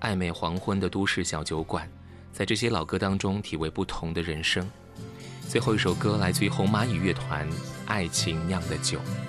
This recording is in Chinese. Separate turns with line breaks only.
暧昧黄昏的都市小酒馆，在这些老歌当中体味不同的人生。最后一首歌来自于红蚂蚁乐团《爱情酿的酒》。